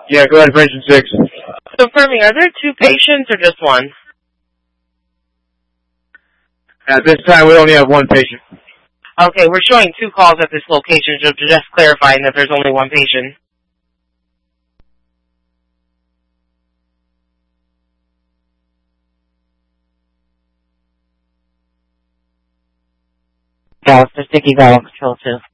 Yeah, go ahead, patient 6. Confirming, are there 2 patients or just 1? At this time, we only have 1 patient. Okay, we're showing 2 calls at this location, so just clarifying that there's only 1 patient. Dallas, there's Dicky Valley Control 2.